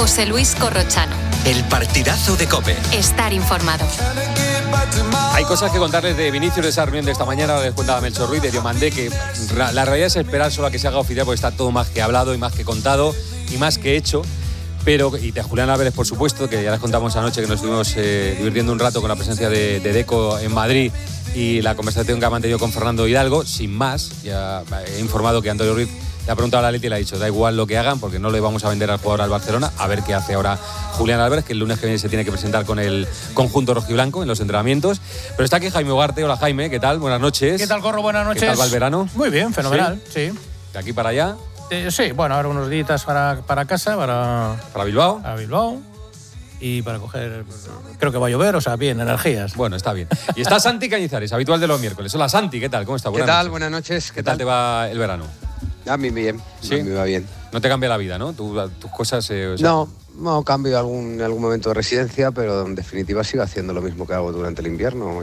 José Luis Corrochano. El partidazo de COPE. Estar informado. Hay cosas que contarles de Vinicius, de esa reunión de esta mañana. Les cuenta Melchor Ruiz de Diomandé que la realidad es esperar solo a que se haga oficial, porque está todo más que hablado y más que contado y más que hecho. Pero, y de Julián Álvarez, por supuesto, que ya les contamos anoche que nos estuvimos divirtiendo un rato con la presencia de Deco en Madrid y la conversación que ha mantenido con Fernando Hidalgo. Sin más, ya he informado que Antonio Ruiz le ha preguntado a la Leti y le ha dicho: da igual lo que hagan, porque no le vamos a vender al jugador al Barcelona. A ver qué hace ahora Julián Álvarez, que el lunes que viene se tiene que presentar con el conjunto rojiblanco en los entrenamientos. Pero está aquí Jaime Ugarte. Hola, Jaime, ¿qué tal? Buenas noches. ¿Qué tal, Corro? Buenas noches. ¿Qué tal va el verano? Muy bien, fenomenal, sí. ¿De aquí para allá? Sí, bueno, ahora unos días para casa, ¿Para Bilbao? Para Bilbao. Y para coger, creo que va a llover, o sea, bien, energías. Bueno, está bien. Y está Santi Cañizares, habitual de los miércoles. Hola, Santi, ¿qué tal? ¿Cómo está? ¿Qué tal? Buenas noches. ¿Qué tal te va el verano? A mí bien, ¿Sí? A mí me va bien. No te cambia la vida, ¿no? Tus cosas... No, cambio algún momento de residencia, pero en definitiva sigo haciendo lo mismo que hago durante el invierno.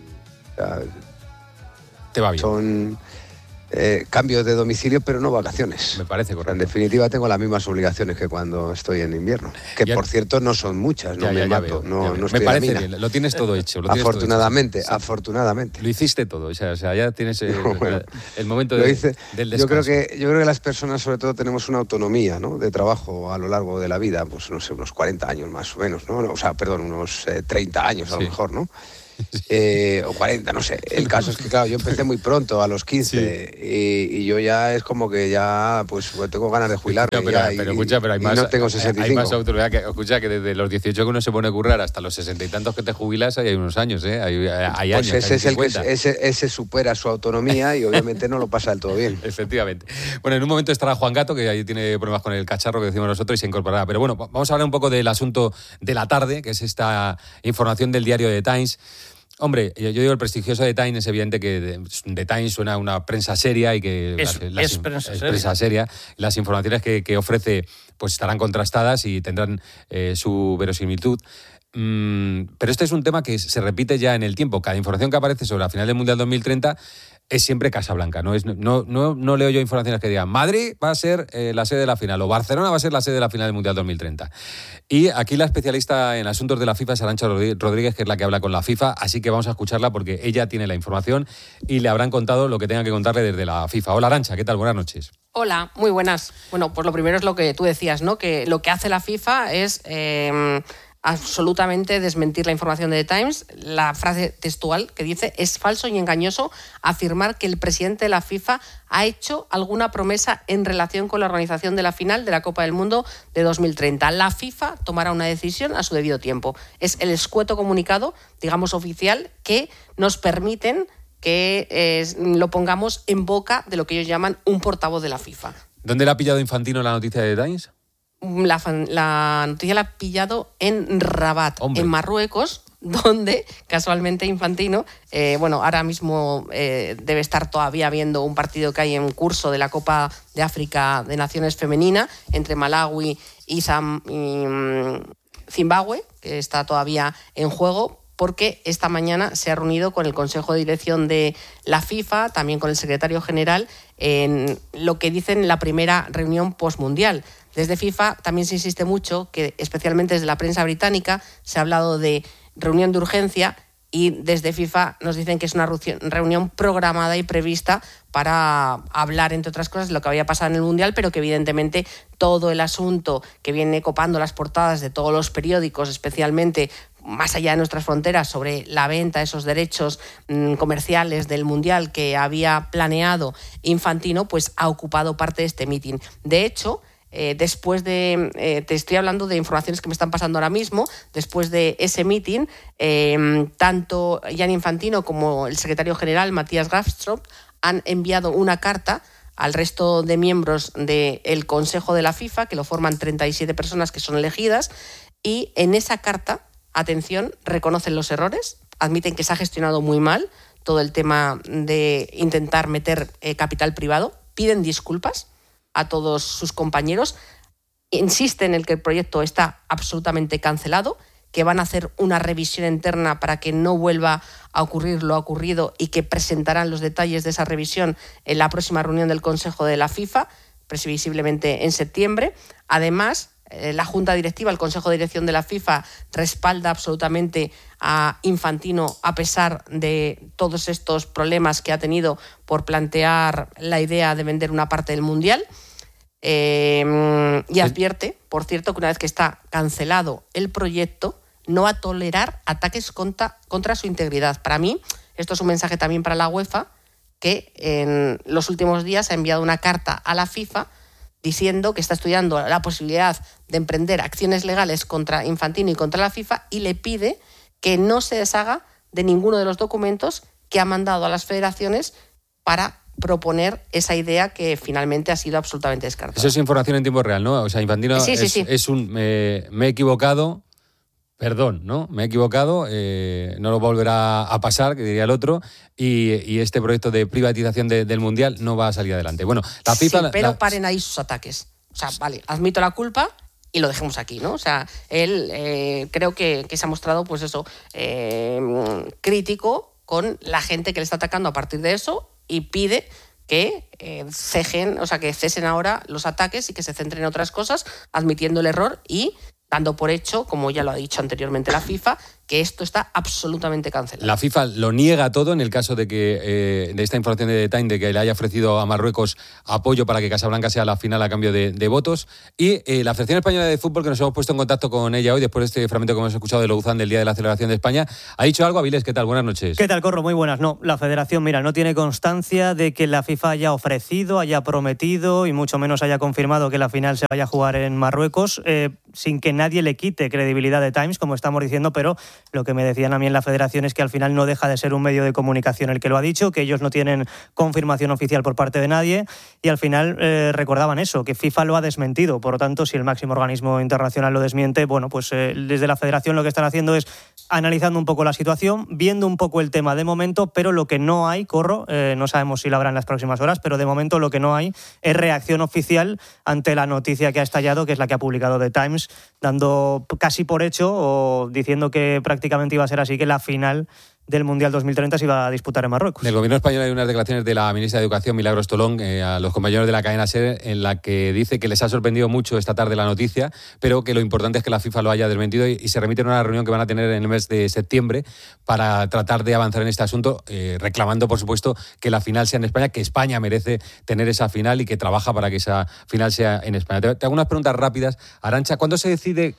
Te va bien. Son cambios de domicilio, pero no vacaciones. Me parece correcto. En definitiva tengo las mismas obligaciones que cuando estoy en invierno, que por cierto no son muchas, no me mato, no estoy me parece a la mina. bien, lo tienes todo hecho. Afortunadamente. Lo hiciste todo, o sea ya tienes el momento del descanso. Yo creo que las personas sobre todo tenemos una autonomía, ¿no?, de trabajo a lo largo de la vida, pues no sé, unos 40 años más o menos, ¿no? O sea, perdón, unos 30 años a lo mejor, ¿no? O 40, no sé. El caso es que, claro, yo empecé muy pronto, a los 15, y yo ya es como que ya, pues tengo ganas de jubilarme. Pero hay más, no tengo 65. Hay más autoridad que desde los 18 que uno se pone a currar hasta los 60 y tantos que te jubilas, hay unos años, ¿eh? Hay pues años. Ese supera su autonomía y obviamente no lo pasa del todo bien. Efectivamente. Bueno, en un momento estará Juan Gato, que ahí tiene problemas con el cacharro que decimos nosotros, y se incorporará. Pero bueno, vamos a hablar un poco del asunto de la tarde, que es esta información del diario The Times. Hombre, yo digo el prestigioso The Times, es evidente que The Times suena a una prensa seria y que es prensa seria. Las informaciones que ofrece pues estarán contrastadas y tendrán su verosimilitud. Pero este es un tema que se repite ya en el tiempo. Cada información que aparece sobre la final del Mundial 2030 es siempre Casablanca. No leo yo informaciones que digan Madrid va a ser la sede de la final o Barcelona va a ser la sede de la final del Mundial 2030. Y aquí la especialista en asuntos de la FIFA es Arantxa Rodríguez, que es la que habla con la FIFA, así que vamos a escucharla porque ella tiene la información y le habrán contado lo que tengan que contarle desde la FIFA. Hola, Arantxa, ¿qué tal? Buenas noches. Hola, muy buenas. Bueno, pues lo primero es lo que tú decías, ¿no? Que lo que hace la FIFA es absolutamente desmentir la información de The Times. La frase textual que dice: es falso y engañoso afirmar que el presidente de la FIFA ha hecho alguna promesa en relación con la organización de la final de la Copa del Mundo de 2030. La FIFA tomará una decisión a su debido tiempo. Es el escueto comunicado, digamos, oficial, que nos permiten que lo pongamos en boca de lo que ellos llaman un portavoz de la FIFA. ¿Dónde le ha pillado Infantino la noticia de The Times? La noticia la ha pillado en Rabat, en Marruecos, donde casualmente Infantino, ahora mismo debe estar todavía viendo un partido que hay en curso de la Copa de África de Naciones Femenina entre Malawi y Zimbabue, que está todavía en juego, porque esta mañana se ha reunido con el Consejo de Dirección de la FIFA, también con el secretario general, en lo que dicen la primera reunión postmundial. Desde FIFA también se insiste mucho, que especialmente desde la prensa británica se ha hablado de reunión de urgencia, y desde FIFA nos dicen que es una reunión programada y prevista para hablar, entre otras cosas, de lo que había pasado en el Mundial, pero que evidentemente todo el asunto que viene copando las portadas de todos los periódicos, especialmente más allá de nuestras fronteras, sobre la venta de esos derechos comerciales del Mundial que había planeado Infantino, pues ha ocupado parte de este mitin. De hecho, después de... te estoy hablando de informaciones que me están pasando ahora mismo. Después de ese mitin, tanto Gianni Infantino como el secretario general, Matías Grafström, han enviado una carta al resto de miembros del Consejo de la FIFA, que lo forman 37 personas que son elegidas, y en esa carta, atención, reconocen los errores, admiten que se ha gestionado muy mal todo el tema de intentar meter capital privado, piden disculpas a todos sus compañeros, insisten en que el proyecto está absolutamente cancelado, que van a hacer una revisión interna para que no vuelva a ocurrir lo ocurrido y que presentarán los detalles de esa revisión en la próxima reunión del Consejo de la FIFA, previsiblemente en septiembre. Además, la Junta Directiva, el Consejo de Dirección de la FIFA, respalda absolutamente a Infantino a pesar de todos estos problemas que ha tenido por plantear la idea de vender una parte del Mundial. Y advierte, por cierto, que una vez que está cancelado el proyecto, no va a tolerar ataques contra su integridad. Para mí, esto es un mensaje también para la UEFA, que en los últimos días ha enviado una carta a la FIFA diciendo que está estudiando la posibilidad de emprender acciones legales contra Infantino y contra la FIFA, y le pide que no se deshaga de ninguno de los documentos que ha mandado a las federaciones para proponer esa idea que finalmente ha sido absolutamente descartada. Eso es información en tiempo real, ¿no? O sea, Infantino sí. es un me he equivocado, perdón, ¿no? Me he equivocado, no lo volverá a pasar, que diría el otro, y este proyecto de privatización del Mundial no va a salir adelante. Bueno, la FIFA... Sí, pero paren ahí sus ataques. O sea, vale, admito la culpa y lo dejemos aquí, ¿no? O sea, él creo que se ha mostrado, pues eso, crítico con la gente que le está atacando a partir de eso, y pide que cesen ahora los ataques y que se centren en otras cosas, admitiendo el error y dando por hecho, como ya lo ha dicho anteriormente la FIFA, que esto está absolutamente cancelado. La FIFA lo niega todo en el caso de que de esta información de The Time, de que le haya ofrecido a Marruecos apoyo para que Casablanca sea la final a cambio de votos. Y la Federación Española de Fútbol, que nos hemos puesto en contacto con ella hoy, después de este fragmento que hemos escuchado de Louzán del Día de la Celebración de España, ha dicho algo. Avilés, ¿qué tal? Buenas noches. ¿Qué tal, Corro? Muy buenas. No, la Federación, mira, no tiene constancia de que la FIFA haya ofrecido, haya prometido y mucho menos haya confirmado que la final se vaya a jugar en Marruecos, sin que nadie le quite credibilidad de Times, como estamos diciendo, pero lo que me decían a mí en la Federación es que al final no deja de ser un medio de comunicación el que lo ha dicho, que ellos no tienen confirmación oficial por parte de nadie, y al final recordaban eso, que FIFA lo ha desmentido. Por lo tanto, si el máximo organismo internacional lo desmiente, bueno, pues desde la Federación lo que están haciendo es analizando un poco la situación, viendo un poco el tema de momento, pero lo que no hay, Corro, no sabemos si lo habrá en las próximas horas, pero de momento lo que no hay es reacción oficial ante la noticia que ha estallado, que es la que ha publicado The Times, dando casi por hecho o diciendo que prácticamente iba a ser así, que la final del Mundial 2030 se iba a disputar en Marruecos. Del gobierno español hay unas declaraciones de la ministra de Educación, Milagros Tolón, a los compañeros de la cadena SER, en la que dice que les ha sorprendido mucho esta tarde la noticia, pero que lo importante es que la FIFA lo haya desmentido, y se remiten a una reunión que van a tener en el mes de septiembre para tratar de avanzar en este asunto, reclamando, por supuesto, que la final sea en España, que España merece tener esa final y que trabaja para que esa final sea en España. Te hago unas preguntas rápidas. Arantxa, ¿cuándo se decide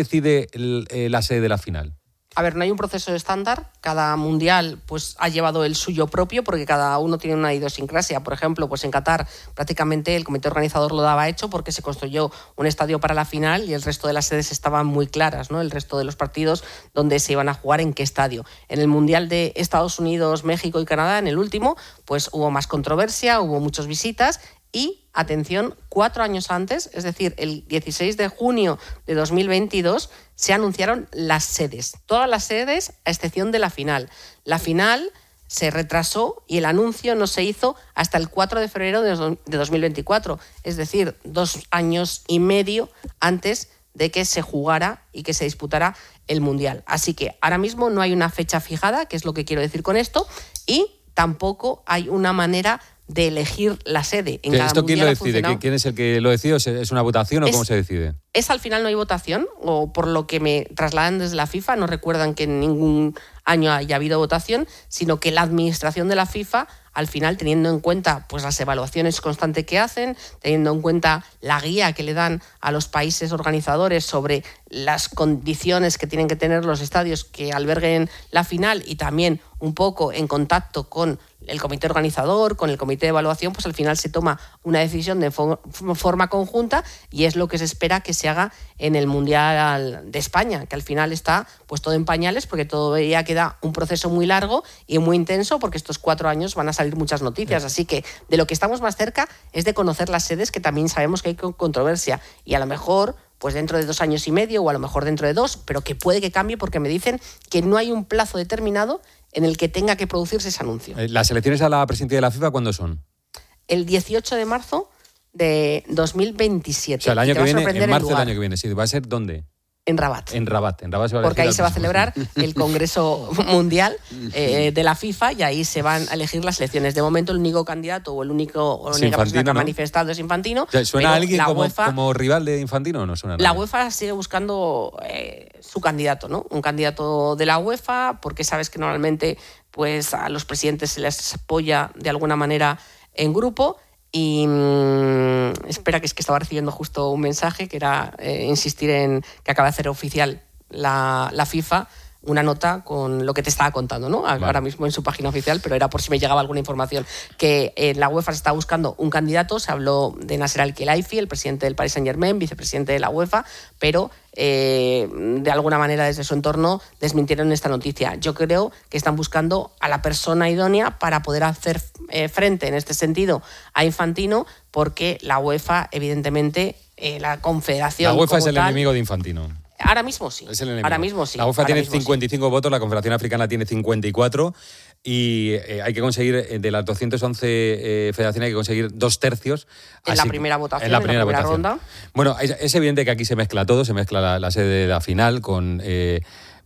la sede de la final? A ver, no hay un proceso estándar. Cada mundial pues ha llevado el suyo propio, porque cada uno tiene una idiosincrasia. Por ejemplo, pues en Qatar prácticamente el comité organizador lo daba hecho porque se construyó un estadio para la final y el resto de las sedes estaban muy claras, ¿no? El resto de los partidos donde se iban a jugar, en qué estadio. En el mundial de Estados Unidos, México y Canadá, en el último, pues hubo más controversia, hubo muchas visitas. Y, atención, 4 años antes, es decir, el 16 de junio de 2022, se anunciaron las sedes. Todas las sedes, a excepción de la final. La final se retrasó y el anuncio no se hizo hasta el 4 de febrero de 2024. Es decir, 2 años y medio antes de que se jugara y que se disputara el Mundial. Así que ahora mismo no hay una fecha fijada, que es lo que quiero decir con esto, y tampoco hay una manera de elegir la sede. En cada ¿Esto quién lo mundial decide? ¿Quién es el que lo decide? ¿Es una votación o cómo se decide? Al final no hay votación, o por lo que me trasladan desde la FIFA, no recuerdan que en ningún año haya habido votación, sino que la administración de la FIFA, al final, teniendo en cuenta pues las evaluaciones constantes que hacen, teniendo en cuenta la guía que le dan a los países organizadores sobre las condiciones que tienen que tener los estadios que alberguen la final, y también un poco en contacto con el comité organizador, con el comité de evaluación, pues al final se toma una decisión de forma conjunta, y es lo que se espera que se haga en el Mundial de España, que al final está pues todo en pañales, porque todavía queda un proceso muy largo y muy intenso, porque estos 4 años van a salir muchas noticias. Así que de lo que estamos más cerca es de conocer las sedes, que también sabemos que hay controversia, y a lo mejor pues dentro de 2 años y medio, o a lo mejor dentro de 2, pero que puede que cambie, porque me dicen que no hay un plazo determinado en el que tenga que producirse ese anuncio. ¿Las elecciones a la presidencia de la FIFA cuándo son? El 18 de marzo de 2027. O sea, el año que viene, en marzo del año que viene, sí. ¿Va a ser dónde? En Rabat. En Rabat se va a elegir. Porque ahí se va a celebrar el Congreso Mundial de la FIFA y ahí se van a elegir las elecciones. De momento el único candidato o la única persona que ha manifestado es Infantino. O sea, ¿suena a alguien como rival de Infantino o no suena? La UEFA sigue buscando su candidato, ¿no? Un candidato de la UEFA, porque sabes que normalmente pues a los presidentes se les apoya de alguna manera en grupo. Y espera, que es que estaba recibiendo justo un mensaje que era insistir en que acaba de hacer oficial la FIFA una nota con lo que te estaba contando, ¿no? Vale. Ahora mismo en su página oficial, pero era por si me llegaba alguna información. Que la UEFA se está buscando un candidato. Se habló de Nasser Al-Khelaifi, el presidente del Paris Saint-Germain, vicepresidente de la UEFA, pero de alguna manera desde su entorno desmintieron esta noticia. Yo creo que están buscando a la persona idónea para poder hacer frente en este sentido a Infantino, porque la UEFA, evidentemente, la confederación... La UEFA es el enemigo de Infantino. Ahora mismo sí. Ahora mismo sí. La UEFA tiene 55 votos, la Confederación Africana tiene 54 y hay que conseguir, de las 211 federaciones, hay que conseguir 2/3. En la primera votación, en la primera ronda. Bueno, es evidente que aquí se mezcla todo, se mezcla la sede de la final con el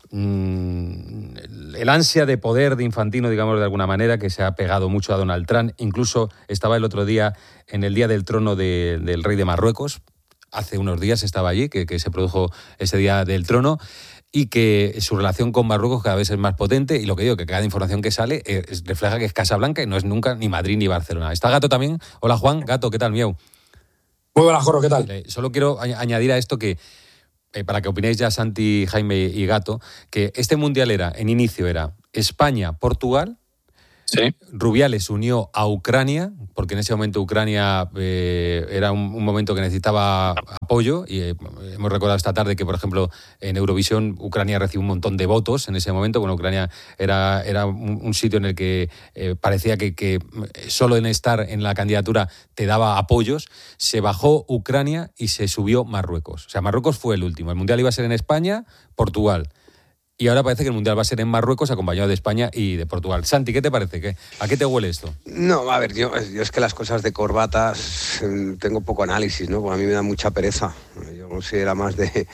ansia de poder de Infantino, digamos de alguna manera, que se ha pegado mucho a Donald Trump. Incluso estaba el otro día en el Día del Trono del Rey de Marruecos. Hace unos días estaba allí, que se produjo ese Día del Trono, y que su relación con Marruecos cada vez es más potente, y lo que digo, que cada información que sale refleja que es Casablanca y no es nunca ni Madrid ni Barcelona. ¿Está Gato también? Hola Juan, Gato, ¿qué tal, miau? Muy buenas, Jorge, ¿qué tal? Solo quiero añadir a esto que, para que opinéis ya Santi, Jaime y Gato, que este Mundial en inicio era España-Portugal. Sí. Rubiales unió a Ucrania, porque en ese momento Ucrania era un momento que necesitaba apoyo, y hemos recordado esta tarde que, por ejemplo, en Eurovisión Ucrania recibió un montón de votos en ese momento. Bueno, Ucrania era un sitio en el que parecía que solo en estar en la candidatura te daba apoyos. Se bajó Ucrania y se subió Marruecos. O sea, Marruecos fue el último. El Mundial iba a ser en España, Portugal. Y ahora parece que el Mundial va a ser en Marruecos, acompañado de España y de Portugal. Santi, ¿qué te parece? ¿A qué te huele esto? No, a ver, yo es que las cosas de corbatas tengo poco análisis, ¿no? Porque a mí me da mucha pereza. Yo sí era más de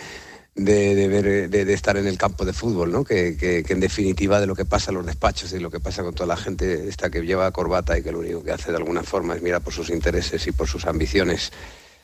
estar en el campo de fútbol, ¿no? Que en definitiva de lo que pasa en los despachos y lo que pasa con toda la gente esta que lleva corbata y que lo único que hace de alguna forma es mirar por sus intereses y por sus ambiciones.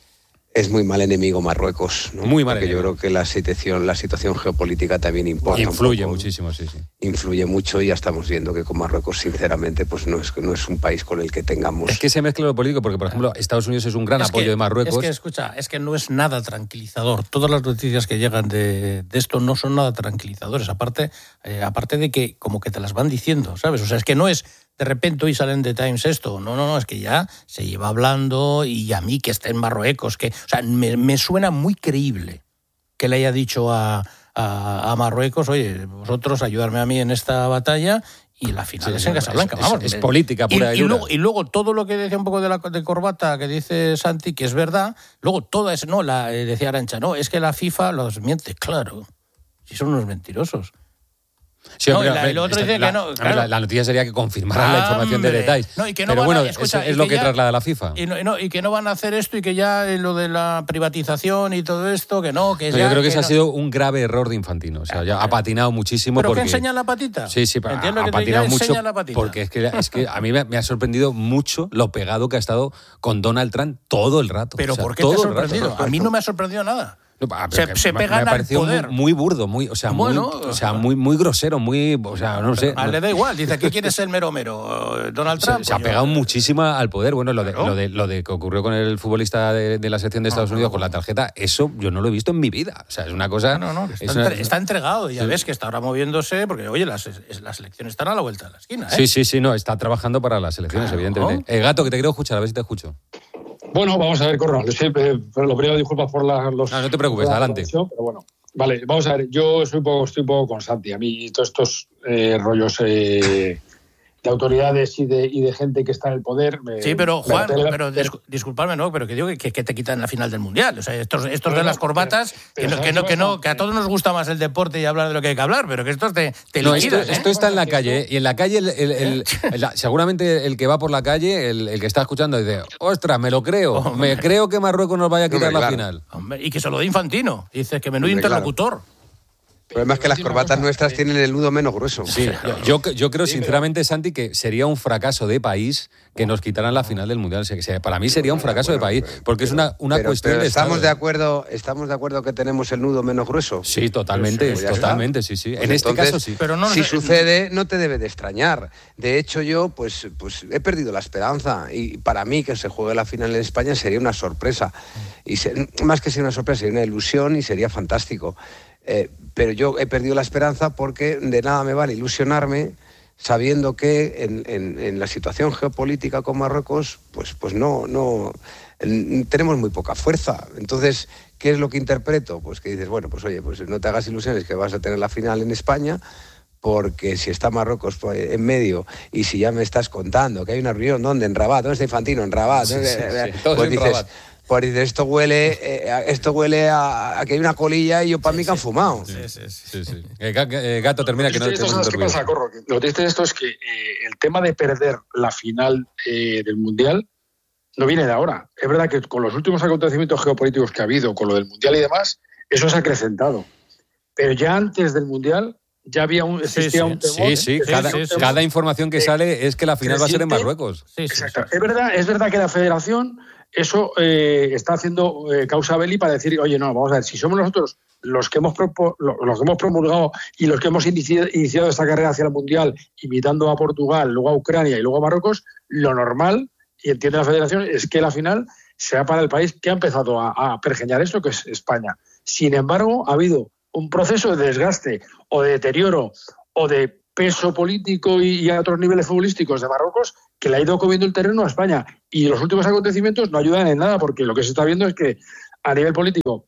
Es muy mal enemigo Marruecos, ¿no? Muy mal Porque enemigo. Yo creo que la situación geopolítica también importa. Influye muchísimo, sí. Influye mucho, y ya estamos viendo que con Marruecos, sinceramente, pues no es un país con el que tengamos... Es que se mezcla lo político, porque, por ejemplo, Estados Unidos es un gran apoyo de Marruecos. Es que no es nada tranquilizador. Todas las noticias que llegan de esto no son nada tranquilizadores. Aparte de que como que te las van diciendo, ¿sabes? O sea, es que no es... De repente hoy salen de Times esto. No, es que ya se lleva hablando, y a mí que esté en Marruecos, o sea, me suena muy creíble que le haya dicho a Marruecos, oye, vosotros ayudarme a mí en esta batalla, y la final es en Casablanca. Es política pura y dura. Y luego todo lo que decía un poco de corbata que dice Santi, que es verdad, luego toda es, decía Arantxa, es que la FIFA los miente, claro, si son unos mentirosos. Sí, no, el otro dice que no. Claro. La noticia sería que confirmaran la información de detalles. No, y que no pero van bueno, es lo que traslada la FIFA. Y que no van a hacer esto, y que ya lo de la privatización y todo esto, que no, que yo ya, creo que ese no. ha sido un grave error de Infantino. O sea, ya ha patinado muchísimo. ¿Pero porque... que enseña la patita? Sí, pero ha patinado mucho. Porque es que a mí me ha sorprendido mucho lo pegado que ha estado con Donald Trump todo el rato. ¿Pero por qué te ha sorprendido? A mí no me ha sorprendido nada. Se pegan al poder. Muy burdo, muy grosero, no sé. Le da igual, dice, ¿qué quiere ser mero? Donald Trump. Se ha pegado muchísimo al poder. Bueno, lo de que ocurrió con el futbolista de la selección de Estados Unidos con la tarjeta, eso yo no lo he visto en mi vida. O sea, es una cosa... Está entregado, ya ves que está ahora moviéndose, porque, oye, las elecciones están a la vuelta de la esquina, ¿eh? Sí, está trabajando para las elecciones, evidentemente. Gato, que te quiero escuchar, a ver si te escucho. Bueno, vamos a ver, Corro. Pero lo primero, disculpas por los... No te preocupes, adelante. Pero bueno, vale, vamos a ver. Yo estoy un poco con Santi. A mí todos estos rollos de autoridades y de gente que está en el poder. Sí, pero Juan, disculpadme, ¿no? Pero que digo que te quitan la final del Mundial. O sea, estos de las corbatas, que a todos nos gusta más el deporte y hablar de lo que hay que hablar, pero que estos te liquidan. Esto está en la calle, y en la calle seguramente el que va por la calle, el que está escuchando, dice, ostras, me lo creo, hombre. Me creo que Marruecos nos vaya a quitar la final. Hombre, y que se lo dé Infantino. Dices que menudo interlocutor. Claro. El problema es que las corbatas nuestras tienen el nudo menos grueso. Sí, yo creo sinceramente, Santi, que sería un fracaso de país que nos quitaran la final del Mundial. O sea, para mí sería un fracaso de país, porque es una cuestión de estamos Estado. ¿Estamos de acuerdo que tenemos el nudo menos grueso? Sí, totalmente, sí. Pues en este caso sí. Pero si sucede, no te debe de extrañar. De hecho, yo pues he perdido la esperanza, y para mí que se juegue la final en España sería una sorpresa. Y más que ser una sorpresa, sería una ilusión y sería fantástico. Pero yo he perdido la esperanza porque de nada me vale ilusionarme sabiendo que en la situación geopolítica con Marruecos pues no tenemos muy poca fuerza. Entonces, ¿qué es lo que interpreto? Pues que dices, bueno, pues oye, pues no te hagas ilusiones que vas a tener la final en España, porque si está Marruecos en medio y si ya me estás contando que hay una reunión, ¿dónde? En Rabat, ¿dónde está Infantino? En Rabat. Pues dices... Rabat. Pues dices, esto huele a que hay una colilla y yo para mí que han fumado. Sí. Gato, termina que no te ¿Qué pasa, Corro? Lo triste de esto es que el tema de perder la final del Mundial no viene de ahora. Es verdad que con los últimos acontecimientos geopolíticos que ha habido, con lo del Mundial y demás, eso se ha acrecentado. Pero ya antes del Mundial ya existía un temor. Sí. Cada información que sale es que la final va a ser en Marruecos. Exacto. Es verdad que la Federación está haciendo causa belli para decir, oye, no, vamos a ver, si somos nosotros los que hemos promulgado y los que hemos iniciado esta carrera hacia el Mundial, imitando a Portugal, luego a Ucrania y luego a Marruecos, lo normal, y entiende la Federación, es que la final sea para el país que ha empezado a pergeñar esto, que es España. Sin embargo, ha habido un proceso de desgaste o de deterioro o de peso político y a otros niveles futbolísticos de Marruecos que le ha ido comiendo el terreno a España. Y los últimos acontecimientos no ayudan en nada, porque lo que se está viendo es que a nivel político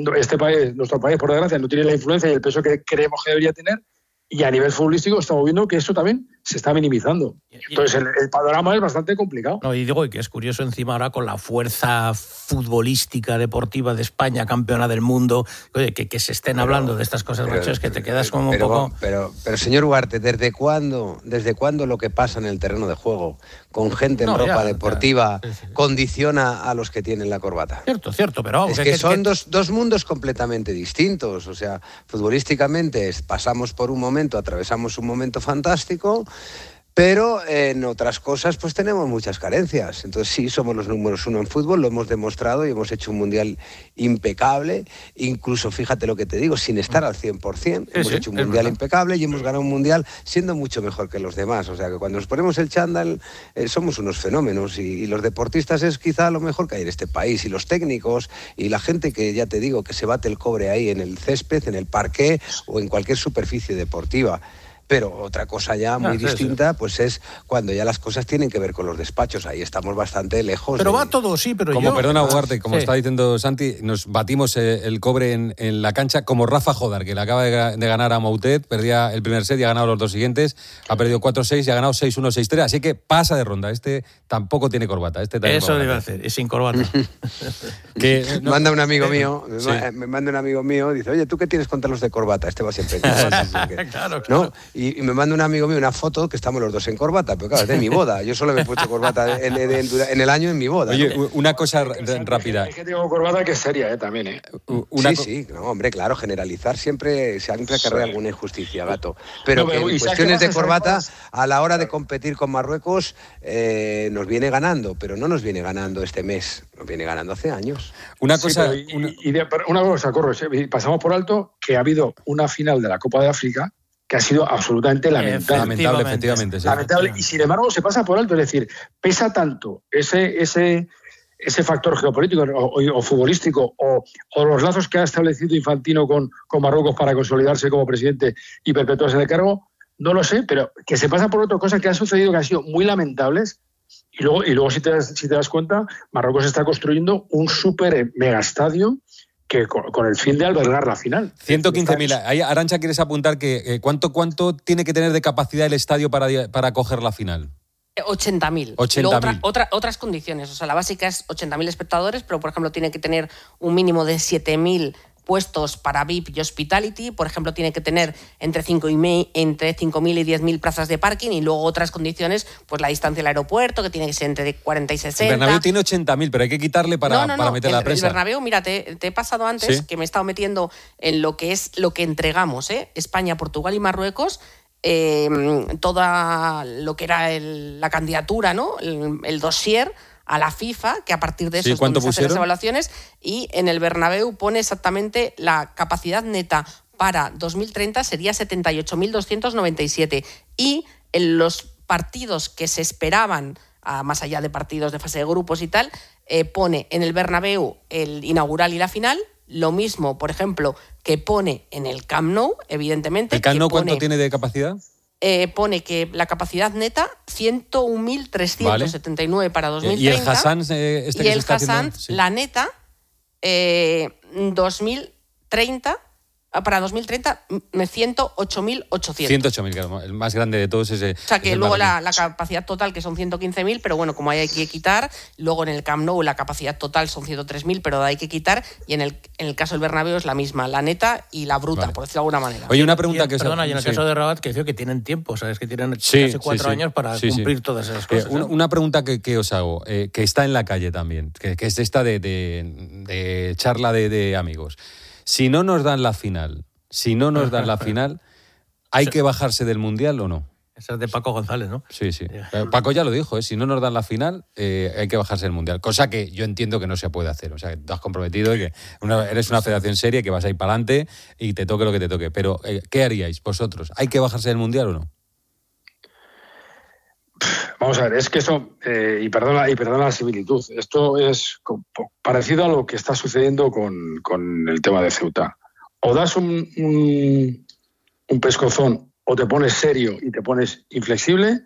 nuestro país, por desgracia, no tiene la influencia y el peso que creemos que debería tener, y a nivel futbolístico estamos viendo que eso también se está minimizando. Entonces el panorama es bastante complicado. No, y digo que es curioso encima ahora con la fuerza futbolística deportiva de España, campeona del mundo, oye, que se estén hablando de estas cosas, macho, es que te quedas como un poco... Pero señor Ugarte, ¿desde cuándo lo que pasa en el terreno de juego con gente en ropa deportiva condiciona a los que tienen la corbata? Cierto, pero... Es que son dos mundos completamente distintos. O sea, futbolísticamente pasamos por un momento, atravesamos un momento fantástico, pero en otras cosas pues tenemos muchas carencias. Entonces sí, somos los números uno en fútbol, lo hemos demostrado y hemos hecho un mundial impecable, incluso fíjate lo que te digo, sin estar al 100%, hemos hecho un mundial impecable y hemos ganado un mundial siendo mucho mejor que los demás. O sea que cuando nos ponemos el chándal somos unos fenómenos, y los deportistas es quizá lo mejor que hay en este país, y los técnicos y la gente que ya te digo que se bate el cobre ahí en el césped, en el parqué o en cualquier superficie deportiva. Pero otra cosa ya muy distinta, pues es cuando ya las cosas tienen que ver con los despachos. Ahí estamos bastante lejos. Pero va todo, sí, pero Perdona, Ugarte, como está diciendo Santi, nos batimos el cobre en la cancha como Rafa Jodar, que le acaba de ganar a Moutet, perdía el primer set y ha ganado los dos siguientes, ha perdido 4-6 y ha ganado 6-1, 6-3, así que pasa de ronda. Este tampoco tiene corbata. Eso le iba a hacer, es sin corbata. Manda un amigo mío, me manda un amigo mío, dice, oye, ¿tú qué tienes contra los de corbata? Este va siempre en corbata. Claro. ¿No? Y me manda un amigo mío una foto que estamos los dos en corbata, pero claro, es de mi boda. Yo solo me he puesto corbata en el año en mi boda. Oye, ¿no? Una cosa rápida. Es que tengo corbata que es seria, también, Sí, no, hombre, claro, generalizar siempre acarrea alguna injusticia, Gato. Pero que en cuestiones de corbata, a la hora de competir con Marruecos, nos viene ganando, pero no nos viene ganando este mes, nos viene ganando hace años. Una cosa, Corro, pasamos por alto que ha habido una final de la Copa de África que ha sido absolutamente lamentable. Efectivamente. Sí. Lamentable, y sin embargo se pasa por alto. Es decir, pesa tanto ese factor geopolítico o futbolístico o los lazos que ha establecido Infantino con Marruecos para consolidarse como presidente y perpetuarse en el cargo, no lo sé, pero que se pasa por alto cosas que han sucedido que han sido muy lamentables. Y luego si te das cuenta, Marruecos está construyendo un súper megaestadio que con el fin de albergar la final. 115.000. Arantxa, ¿quieres apuntar que cuánto tiene que tener de capacidad el estadio para acoger la final? 80.000. 80.000. Otras condiciones. O sea, la básica es 80.000 espectadores, pero, por ejemplo, tiene que tener un mínimo de 7.000 puestos para VIP y Hospitality. Por ejemplo, tiene que tener entre 5.000 y 10.000 plazas de parking, y luego otras condiciones, pues la distancia al aeropuerto, que tiene que ser entre 40 y 60. El Bernabéu tiene 80.000, pero hay que quitarle para meter la prensa. El Bernabéu, mira, te he pasado antes, ¿sí?, que me he estado metiendo en lo que es lo que entregamos, España, Portugal y Marruecos. Toda lo que era la candidatura, ¿no? El dossier a la FIFA, que a partir de eso es donde se hacen las evaluaciones, y en el Bernabéu pone exactamente la capacidad neta para 2030 sería 78.297, y en los partidos que se esperaban, más allá de partidos de fase de grupos y tal, pone en el Bernabéu el inaugural y la final. Lo mismo, por ejemplo, que pone en el Camp Nou, evidentemente. ¿El Camp Nou cuánto tiene de capacidad? Pone que la capacidad neta 101.379 para 2030. ¿Y el Hassan la neta 2030 para 2030 108.800. 108.000, claro, el más grande de todos es. O sea, que luego la capacidad total, que son 115.000, pero bueno, como hay que quitar. Luego en el Camp Nou la capacidad total son 103.000, pero hay que quitar. Y en el caso del Bernabéu es la misma, la neta y la bruta, por decirlo de alguna manera. Oye, una pregunta y en el caso de Rabat, que dice que tienen tiempo, ¿sabes? Que tienen casi 4 años para cumplir todas esas cosas. Una pregunta que os hago, que está en la calle también, que es esta de charla de amigos. Si no nos dan la final, ¿hay que bajarse del Mundial o no? Esa es de Paco González, ¿no? Sí. Paco ya lo dijo, si no nos dan la final, hay que bajarse del Mundial. Cosa que yo entiendo que no se puede hacer. O sea, que te has comprometido y que eres una federación seria y que vas a ir para adelante y te toque lo que te toque. Pero, ¿qué haríais vosotros? ¿Hay que bajarse del Mundial o no? Vamos a ver, es que eso, y perdona la similitud, esto es parecido a lo que está sucediendo con el tema de Ceuta. O das un pescozón o te pones serio y te pones inflexible,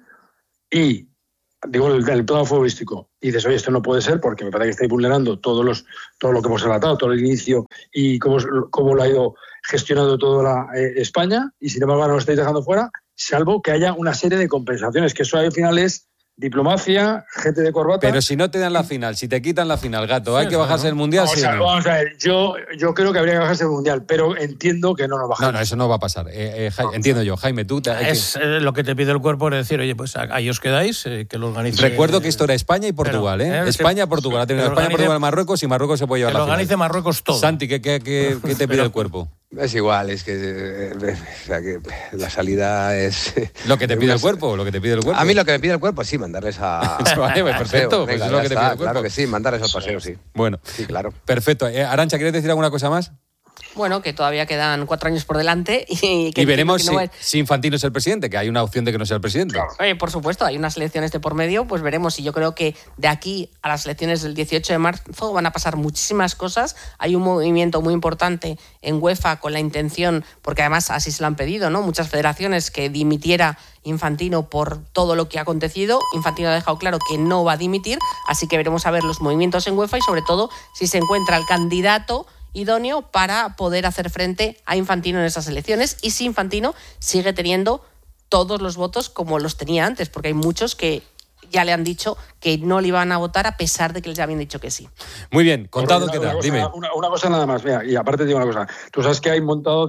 y digo en el plano futbolístico, y dices, oye, esto no puede ser porque me parece que estáis vulnerando todo lo que hemos relatado, todo el inicio y cómo lo ha ido gestionando toda España, y sin embargo ahora lo estáis dejando fuera, salvo que haya una serie de compensaciones, que eso al final es diplomacia, gente de corbata. Pero si no te dan la final, si te quitan la final, gato, ¿hay que bajarse del Mundial? Vamos a ver, yo creo que habría que bajarse del Mundial, pero entiendo que no nos bajamos. No, eso no va a pasar. Entiendo yo. Jaime, tú... lo que te pide el cuerpo es decir, oye, pues ahí os quedáis, que lo organice... Recuerdo que esto era España y Portugal, España-Portugal. Ha tenido España-Portugal, Marruecos, y Marruecos se puede llevar la final. Que lo organice Marruecos todo. Santi, ¿qué te pide el cuerpo? Es igual, es que la salida es... ¿Lo que te pide el cuerpo? A mí lo que me pide el cuerpo, sí, mandarles a... Vale, perfecto. Venga, pues es lo que te pide el cuerpo. Claro que sí, mandarles al paseo, sí. Bueno, sí, claro. Perfecto. Arantxa, ¿quieres decir alguna cosa más? Bueno, que todavía quedan 4 años por delante y veremos si Infantino es el presidente, que hay una opción de que no sea el presidente. Por supuesto, hay unas elecciones de por medio, pues veremos. Y yo creo que de aquí a las elecciones del 18 de marzo van a pasar muchísimas cosas. Hay un movimiento muy importante en UEFA con la intención, porque además así se lo han pedido, ¿no? Muchas federaciones, que dimitiera Infantino por todo lo que ha acontecido. Infantino ha dejado claro que no va a dimitir, así que veremos a ver los movimientos en UEFA y sobre todo si se encuentra el candidato idóneo para poder hacer frente a Infantino en esas elecciones, y si Infantino sigue teniendo todos los votos como los tenía antes, porque hay muchos que ya le han dicho que no le iban a votar a pesar de que les habían dicho que sí. Muy bien, contado, ¿qué tal? Dime. Una cosa nada más, mira, y aparte te digo una cosa, tú sabes que hay montado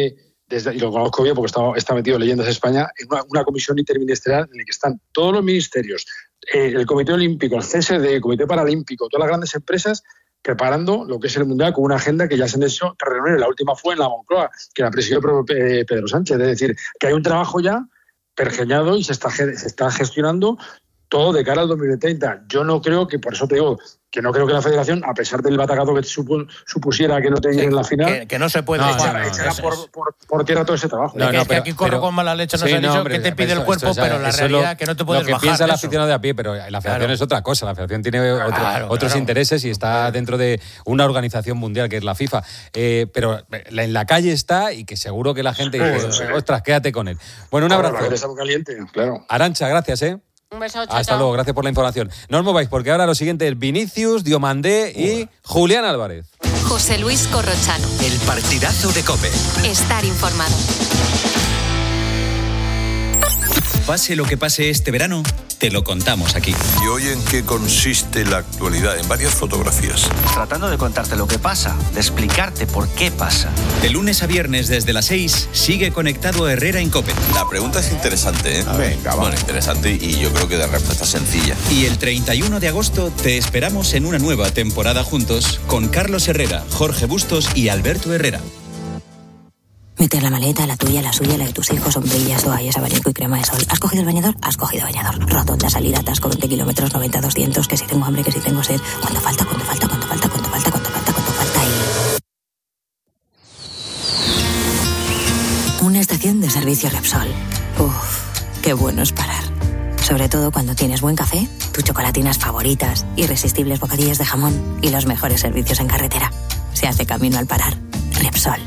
y lo conozco bien porque está metido en Leyendas de España, en una comisión interministerial en la que están todos los ministerios, el Comité Olímpico, el CSD, el Comité Paralímpico, todas las grandes empresas, preparando lo que es el Mundial con una agenda que ya se han hecho reuniones. La última fue en la Moncloa, que la presidió Pedro Sánchez. Es decir, que hay un trabajo ya pergeñado y se está gestionando todo de cara al 2030. Yo no creo que, por eso te digo, que no creo que la Federación, a pesar del batacazo que supusiera que no te lleguen en la final, que no se puede echará por tierra todo ese trabajo. Que aquí corro con mala leche, nos han dicho que te pide el cuerpo, pero la realidad es que no te puedes bajar. Lo que piensa el aficionado de a pie, pero la Federación es otra cosa. La Federación tiene otros intereses y está dentro de una organización mundial que es la FIFA. Pero en la calle está, y que seguro que la gente dice, ostras, quédate con él. Bueno, un abrazo. Caliente, claro. Arantxa, gracias, Un beso, chao. Hasta luego, gracias por la información. No os mováis, porque ahora lo siguiente es Vinicius, Diomandé y Julián Álvarez. José Luis Corrochano. El partidazo de COPE. Estar informado. Pase lo que pase este verano, te lo contamos aquí. ¿Y hoy en qué consiste la actualidad? En varias fotografías. Tratando de contarte lo que pasa, de explicarte por qué pasa. De lunes a viernes desde las 6, sigue conectado Herrera en COPE. La pregunta es interesante, ¿eh? Venga, va. Bueno, interesante y yo creo que de respuesta sencilla. Y el 31 de agosto te esperamos en una nueva temporada juntos con Carlos Herrera, Jorge Bustos y Alberto Herrera. Meter la maleta, la tuya, la suya, la de tus hijos, sombrillas, toallas, abanico y crema de sol. ¿Has cogido el bañador? Has cogido bañador. Rotonda, salida, atasco, 20 kilómetros, 90, 200, que si tengo hambre, que si tengo sed. ¿Cuánto falta y... Una estación de servicio Repsol. Uf, qué bueno es parar. Sobre todo cuando tienes buen café, tus chocolatinas favoritas, irresistibles bocadillas de jamón y los mejores servicios en carretera. Se hace camino al parar. Repsol.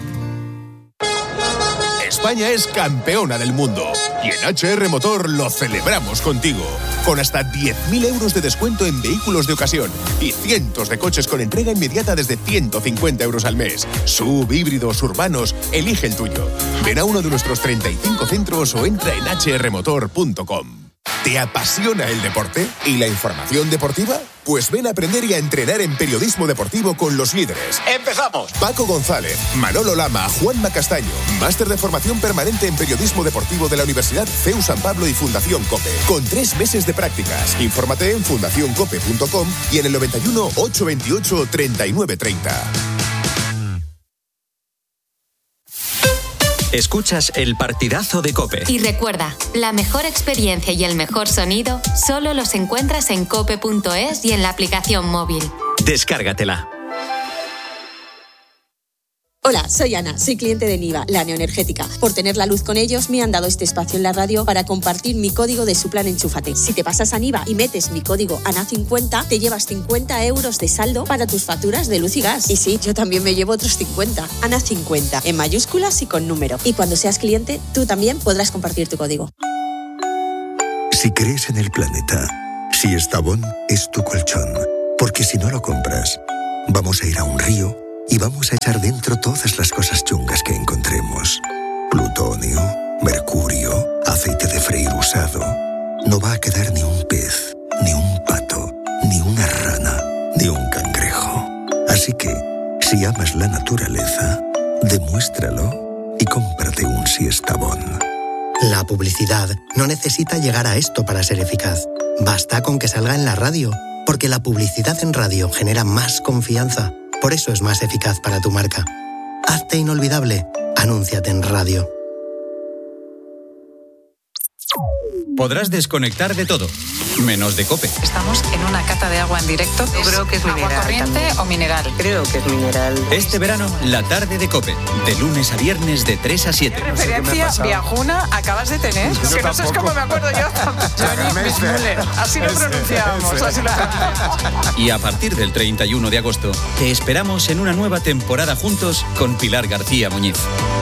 España es campeona del mundo y en HR Motor lo celebramos contigo. Con hasta 10.000 euros de descuento en vehículos de ocasión y cientos de coches con entrega inmediata desde 150 euros al mes. SUV, híbridos, urbanos, elige el tuyo. Ven a uno de nuestros 35 centros o entra en hrmotor.com. ¿Te apasiona el deporte y la información deportiva? Pues ven a aprender y a entrenar en periodismo deportivo con los líderes. ¡Empezamos! Paco González, Manolo Lama, Juanma Castaño. Máster de formación permanente en periodismo deportivo de la Universidad CEU San Pablo y Fundación COPE. Con 3 meses de prácticas. Infórmate en fundacioncope.com y en el 91 828 3930. Escuchas el partidazo de COPE. Y recuerda, la mejor experiencia y el mejor sonido solo los encuentras en cope.es y en la aplicación móvil. Descárgatela. Hola, soy Ana, soy cliente de Niva, la neoenergética. Por tener la luz con ellos, me han dado este espacio en la radio para compartir mi código de su plan Enchúfate. Si te pasas a Niva y metes mi código ANA50, te llevas 50 euros de saldo para tus facturas de luz y gas. Y sí, yo también me llevo otros 50. ANA50, en mayúsculas y con número. Y cuando seas cliente, tú también podrás compartir tu código. Si crees en el planeta, Siestabón es tu colchón. Porque si no lo compras, vamos a ir a un río y vamos a echar dentro todas las cosas chungas que encontremos. Plutonio, mercurio, aceite de freír usado. No va a quedar ni un pez, ni un pato, ni una rana, ni un cangrejo. Así que, si amas la naturaleza, demuéstralo y cómprate un Siestabón. La publicidad no necesita llegar a esto para ser eficaz. Basta con que salga en la radio, porque la publicidad en radio genera más confianza. Por eso es más eficaz para tu marca. Hazte inolvidable. Anúnciate en radio. Podrás desconectar de todo, menos de COPE. Estamos en una cata de agua en directo. Yo creo que es mineral. ¿Agua corriente también o mineral? Creo que es mineral. Este verano, la tarde de COPE. De lunes a viernes de 3 a 7. ¿Qué referencia viajuna acabas de tener? Yo que no sé cómo me acuerdo yo. Johnny Müller. Así lo pronunciamos. Así lo... Y a partir del 31 de agosto, te esperamos en una nueva temporada juntos con Pilar García Muñiz.